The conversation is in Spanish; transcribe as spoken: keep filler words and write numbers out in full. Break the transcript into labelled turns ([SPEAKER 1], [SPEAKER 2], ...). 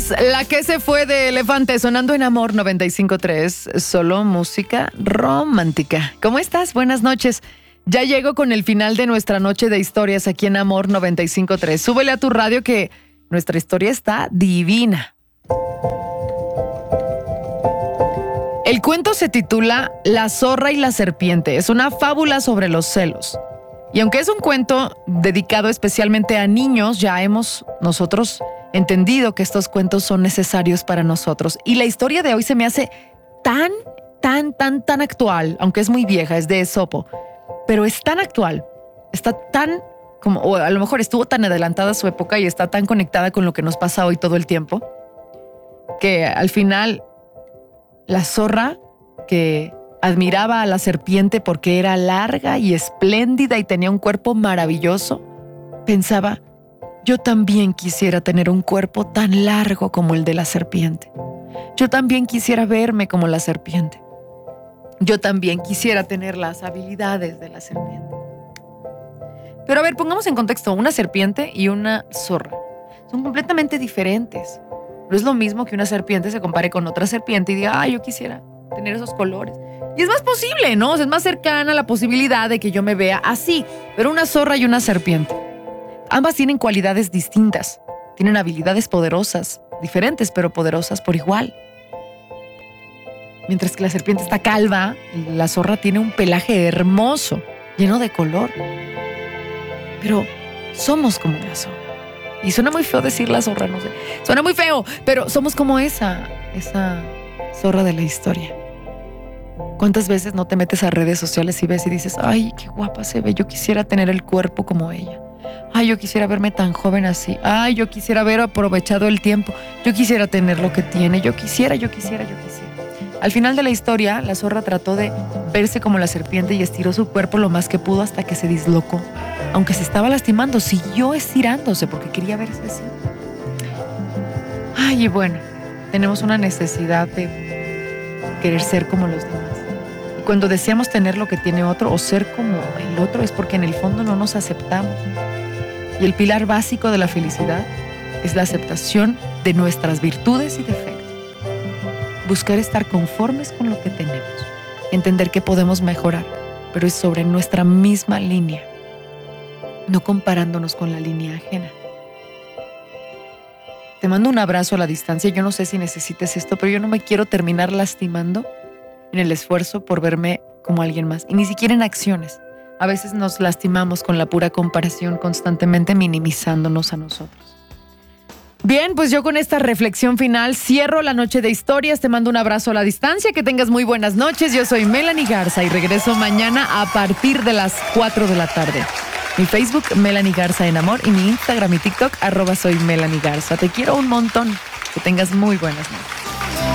[SPEAKER 1] es La que se fue de Elefante, sonando en Amor noventa y cinco punto tres, solo música romántica. ¿Cómo estás? Buenas noches. Ya llego con el final de nuestra noche de historias aquí en Amor noventa y cinco punto tres. Súbele a tu radio que nuestra historia está divina. El cuento se titula La zorra y la serpiente. Es una fábula sobre los celos. Y aunque es un cuento dedicado especialmente a niños, ya hemos nosotros entendido que estos cuentos son necesarios para nosotros. Y la historia de hoy se me hace tan, tan, tan, tan actual, aunque es muy vieja, es de Esopo, pero es tan actual, está tan, como, o a lo mejor estuvo tan adelantada a su época y está tan conectada con lo que nos pasa hoy todo el tiempo, que al final la zorra que admiraba a la serpiente porque era larga y espléndida y tenía un cuerpo maravilloso, pensaba: yo también quisiera tener un cuerpo tan largo como el de la serpiente. Yo también quisiera verme como la serpiente. Yo también quisiera tener las habilidades de la serpiente. Pero a ver, pongamos en contexto, una serpiente y una zorra son completamente diferentes. No es lo mismo que una serpiente se compare con otra serpiente y diga: ah, yo quisiera tener esos colores. Y es más posible, ¿no? O sea, es más cercana a la posibilidad de que yo me vea así. Pero una zorra y una serpiente, ambas tienen cualidades distintas, tienen habilidades poderosas, diferentes pero poderosas por igual. Mientras que la serpiente está calva, la zorra tiene un pelaje hermoso, lleno de color. Pero somos como la zorra. Y suena muy feo decir la zorra, no sé. Suena muy feo, pero somos como esa, esa zorra de la historia. ¿Cuántas veces no te metes a redes sociales y ves y dices: ay, qué guapa se ve, yo quisiera tener el cuerpo como ella? Ay, yo quisiera verme tan joven así. Ay, yo quisiera haber aprovechado el tiempo. Yo quisiera tener lo que tiene. Yo quisiera, yo quisiera, yo quisiera. Al final de la historia, la zorra trató de verse como la serpiente y estiró su cuerpo lo más que pudo hasta que se dislocó. Aunque se estaba lastimando, siguió estirándose porque quería verse así. Ay, y bueno, tenemos una necesidad de querer ser como los demás. Y cuando deseamos tener lo que tiene otro o ser como el otro, es porque en el fondo no nos aceptamos. Y el pilar básico de la felicidad es la aceptación de nuestras virtudes y defectos. Buscar estar conformes con lo que tenemos. Entender que podemos mejorar, pero es sobre nuestra misma línea, no comparándonos con la línea ajena. Te mando un abrazo a la distancia. Yo no sé si necesites esto, pero yo no me quiero terminar lastimando en el esfuerzo por verme como alguien más. Y ni siquiera en acciones. A veces nos lastimamos con la pura comparación, constantemente minimizándonos a nosotros. Bien, pues yo con esta reflexión final cierro la noche de historias. Te mando un abrazo a la distancia. Que tengas muy buenas noches. Yo soy Melanie Garza y regreso mañana a partir de las cuatro de la tarde. Mi Facebook, Melanie Garza en Amor, y mi Instagram y TikTok, arroba soy Melanie Garza. Te quiero un montón. Que tengas muy buenas noches.